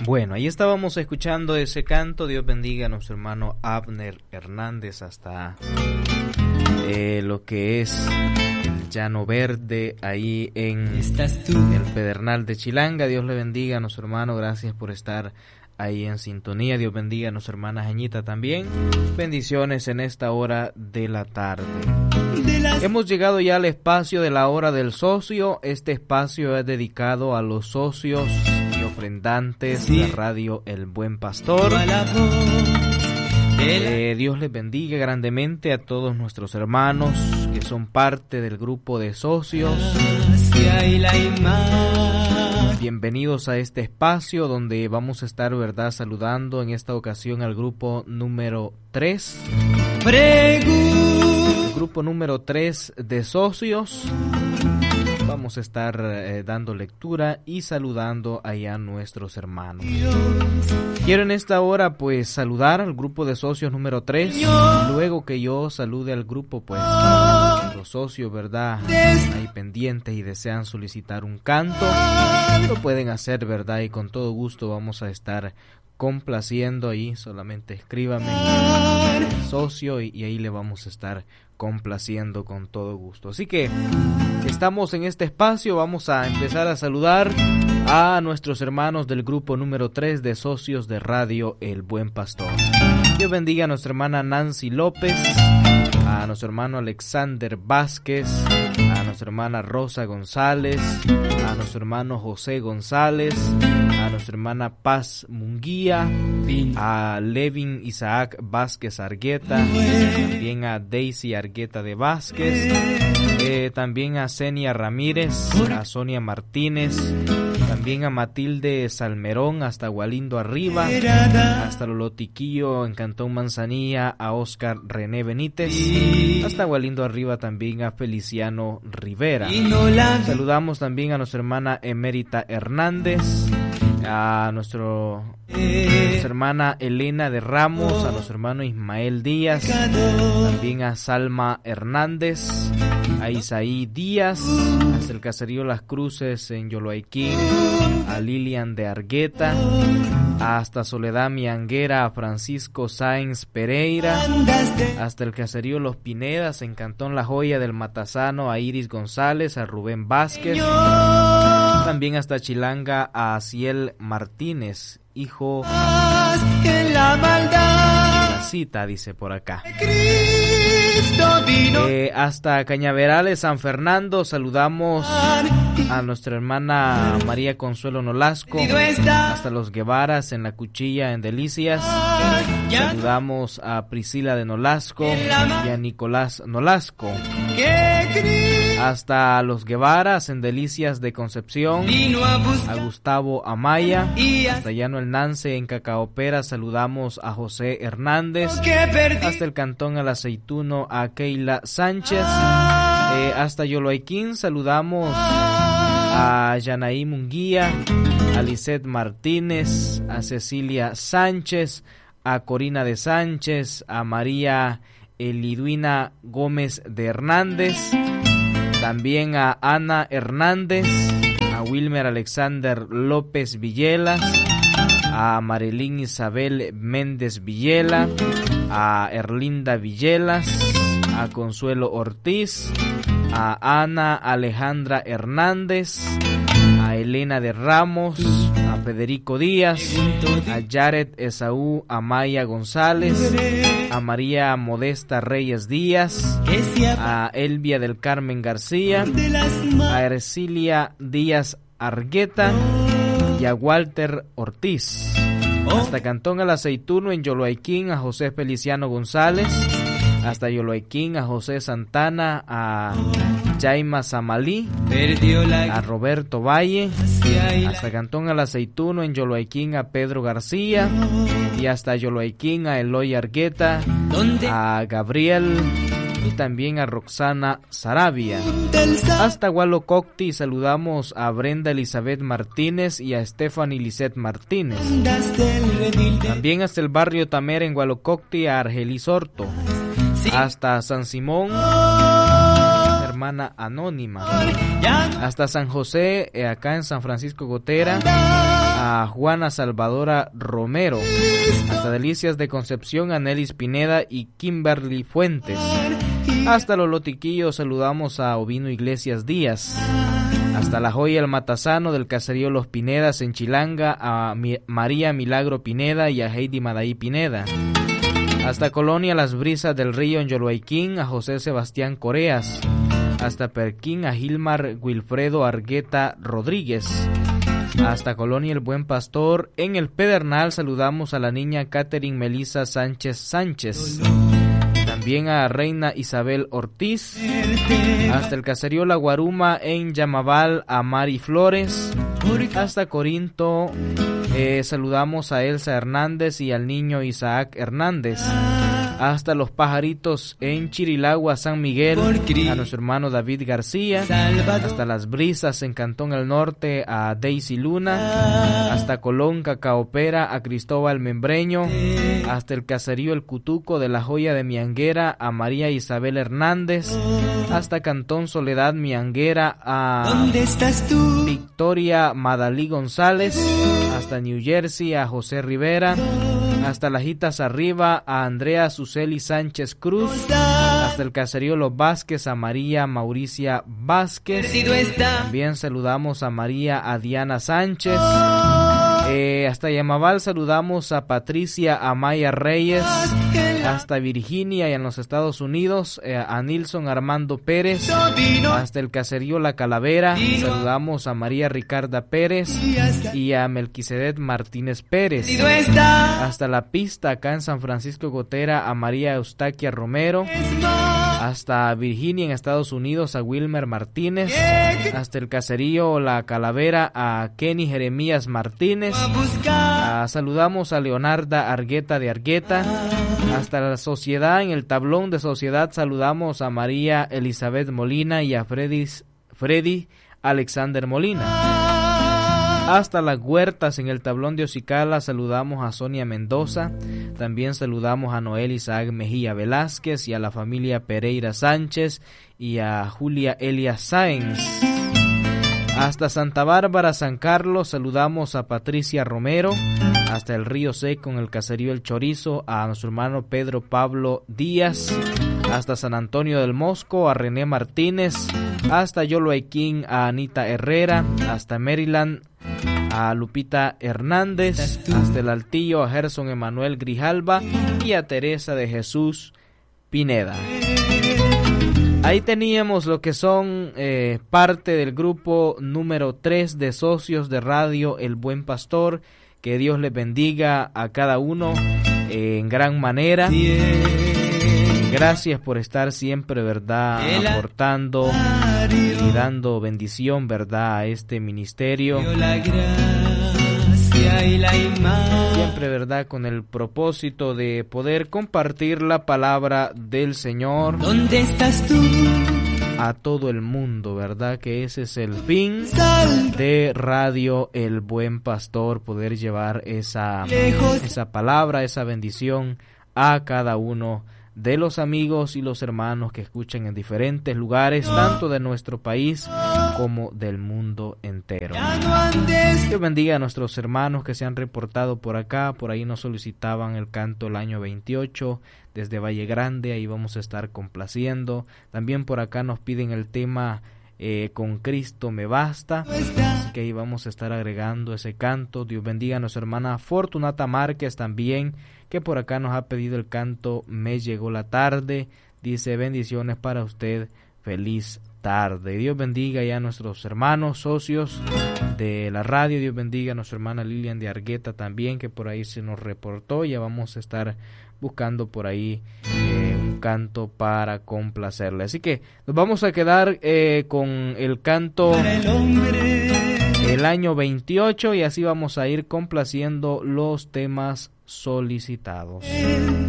Bueno, ahí estábamos escuchando ese canto. Dios bendiga a nuestro hermano Abner Hernández hasta lo que es el Llano Verde, ahí en el Pedernal de Chilanga. Dios le bendiga a nuestro hermano, gracias por estar ahí en sintonía. Dios bendiga a nuestra hermana Jañita también. Bendiciones en esta hora de la tarde. Hemos llegado ya al espacio de la hora del socio. Este espacio es dedicado a los socios y ofrendantes de Radio El Buen Pastor. Dios les bendiga grandemente a todos nuestros hermanos que son parte del grupo de socios. Bienvenidos a este espacio donde vamos a estar, ¿verdad?, saludando en esta ocasión al grupo número 3. El grupo número 3 de socios. Vamos a estar dando lectura y saludando allá a nuestros hermanos. Quiero en esta hora pues saludar al grupo de socios número 3. Luego que yo salude al grupo, pues los socios, ¿verdad?, ahí pendientes y desean solicitar un canto, lo pueden hacer, ¿verdad? Y con todo gusto vamos a estar complaciendo ahí. Solamente escríbame socio y ahí le vamos a estar complaciendo con todo gusto. Así que estamos en este espacio, vamos a empezar a saludar a nuestros hermanos del grupo número 3 de socios de Radio El Buen Pastor. Dios bendiga a nuestra hermana Nancy López, a nuestro hermano Alexander Vázquez, a nuestra hermana Rosa González, a nuestro hermano José González, a nuestra hermana Paz Munguía, a Levin Isaac Vázquez Argueta, también a Daisy Argueta de Vázquez, también a Zenia Ramírez, a Sonia Martínez, también a Matilde Salmerón, hasta Gualindo Arriba, hasta Lolotiquillo en Cantón Manzanilla, a Oscar René Benítez, hasta Gualindo Arriba también a Feliciano Rivera. Saludamos también a nuestra hermana Emérita Hernández, a nuestra hermana Elena de Ramos, a nuestro hermano Ismael Díaz, también a Salma Hernández, a Isaí Díaz, hasta el caserío Las Cruces en Yoloaiquín, a Lilian de Argueta, hasta Soledad Mianguera, a Francisco Sáenz Pereira, hasta el caserío Los Pinedas en Cantón La Joya del Matasano, a Iris González, a Rubén Vázquez, también hasta Chilanga a Ciel Martínez, hijo de la cita, dice por acá. Hasta Cañaverales, San Fernando, saludamos a nuestra hermana María Consuelo Nolasco, hasta Los Guevaras en La Cuchilla en Delicias, saludamos a Priscila de Nolasco y a Nicolás Nolasco, hasta Los Guevaras en Delicias de Concepción, a Gustavo Amaya, hasta Llano El Nance en Cacaopera, saludamos a José Hernández, hasta el Cantón El Aceituno a Keila Sánchez, hasta Yoloaiquín saludamos a Yanaí Munguía, a Lisette Martínez, a Cecilia Sánchez, a Corina de Sánchez, a María Eliduina Gómez de Hernández, también a Ana Hernández, a Wilmer Alexander López Villelas, a Marilyn Isabel Méndez Villela, a Erlinda Villelas, a Consuelo Ortiz, a Ana Alejandra Hernández, a Elena de Ramos, a Federico Díaz, a Jared Esaú Amaya González, a María Modesta Reyes Díaz, a Elvia del Carmen García, a Ercilia Díaz Argueta y a Walter Ortiz. Hasta Cantón El Aceituno en Yoloaiquín a José Feliciano González, hasta Yoloaiquín a José Santana, a Jaima Samalí, a Roberto Valle, hasta Cantón El Aceituno en Yoloaiquín a Pedro García y hasta Yoloaiquín a Eloy Argueta, a Gabriel y también a Roxana Sarabia. Hasta Hualococti saludamos a Brenda Elizabeth Martínez y a Stephanie Lisette Martínez. También hasta el barrio Tamer en Hualococti a Argelis Orto. Hasta San Simón, hermana anónima. Hasta San José, acá en San Francisco Gotera, a Juana Salvadora Romero. Hasta Delicias de Concepción, a Nelis Pineda y Kimberly Fuentes. Hasta Los Lotiquillos saludamos a Ovino Iglesias Díaz. Hasta La Joya El Matazano del caserío Los Pinedas en Chilanga, a María Milagro Pineda y a Heidi Madaí Pineda. Hasta Colonia Las Brisas del Río en Yoloaiquín, a José Sebastián Coreas. Hasta Perquín, a Gilmar Wilfredo Argueta Rodríguez. Hasta Colonia El Buen Pastor en El Pedernal saludamos a la niña Catherine Melissa Sánchez Sánchez. También a Reina Isabel Ortiz. Hasta el caserío La Guaruma en Yamabal a Mari Flores. Hasta Corinto saludamos a Elsa Hernández y al niño Isaac Hernández. Hasta Los Pajaritos en Chirilagua, San Miguel, a nuestro hermano David García. Hasta Las Brisas en Cantón El Norte a Daisy Luna. Hasta Colón Cacaopera a Cristóbal Membreño. Hasta el caserío El Cutuco de La Joya de Mianguera a María Isabel Hernández. Hasta Cantón Soledad Mianguera a Victoria Madalí González. Hasta New Jersey a José Rivera. Hasta Lajitas Arriba a Andrea Suseli Sánchez Cruz. Hasta el caserío Los Vázquez a María Mauricia Vázquez. También saludamos a María Diana Sánchez. Hasta Yamabal saludamos a Patricia Amaya Reyes. Hasta Virginia y en los Estados Unidos a Nilson Armando Pérez. Hasta el caserío La Calavera saludamos a María Ricarda Pérez y a Melquisedec Martínez Pérez. Hasta La Pista acá en San Francisco Gotera a María Eustaquia Romero. Hasta Virginia en Estados Unidos a Wilmer Martínez. Hasta el caserío La Calavera a Kenny Jeremías Martínez. Saludamos a Leonarda Argueta de Argueta. Hasta la Sociedad en el tablón de Sociedad saludamos a María Elizabeth Molina y a Freddy Alexander Molina. Hasta Las Huertas en el tablón de Ocicala saludamos a Sonia Mendoza. También saludamos a Noel Isaac Mejía Velázquez y a la familia Pereira Sánchez y a Julia Elia Sáenz. Hasta Santa Bárbara, San Carlos, saludamos a Patricia Romero. Hasta el Río Seco en el caserío El Chorizo a nuestro hermano Pedro Pablo Díaz. Hasta San Antonio del Mosco a René Martínez. Hasta Yoloaiquín a Anita Herrera. Hasta Maryland a Lupita Hernández. Hasta el Altillo a Gerson Emanuel Grijalva y a Teresa de Jesús Pineda. Ahí teníamos lo que son parte del grupo número 3 de socios de Radio El Buen Pastor. Que Dios les bendiga a cada uno en gran manera. Gracias por estar siempre, ¿verdad?, aportando y dando bendición, ¿verdad?, a este ministerio. Siempre, ¿verdad?, con el propósito de poder compartir la palabra del Señor. ¿Dónde estás tú? A todo el mundo, ¿verdad? Que ese es el fin de Radio El Buen Pastor, poder llevar esa palabra, esa bendición a cada uno de los amigos y los hermanos que escuchan en diferentes lugares, tanto de nuestro país como del mundo entero. Dios bendiga a nuestros hermanos que se han reportado por acá. Por ahí nos solicitaban el canto El Año 28 desde Valle Grande, ahí vamos a estar complaciendo. También por acá nos piden el tema Con Cristo me basta, así que ahí vamos a estar agregando ese canto. Dios bendiga a nuestra hermana Fortunata Márquez también, que por acá nos ha pedido el canto Me llegó la tarde. Dice: bendiciones para usted, feliz tarde. Dios bendiga ya a nuestros hermanos socios de la radio. Dios bendiga a nuestra hermana Lilian de Argueta también, que por ahí se nos reportó. Ya vamos a estar buscando por ahí un canto para complacerle. Así que nos vamos a quedar con el canto El Año 28 y así vamos a ir complaciendo los temas solicitados.